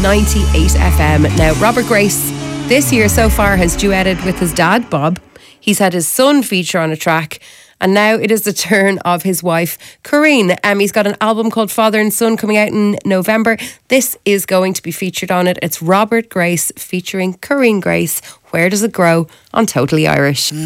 98 FM. Now, Robert Grace this year so far has duetted with his dad, Bob. He's had his son feature on a track. And now it is the turn of his wife, Corinne. He's got an album called Father and Son coming out in November. This is going to be featured on it. It's Robert Grace featuring Corinne Grace. Where Does It Grow? On Totally Irish.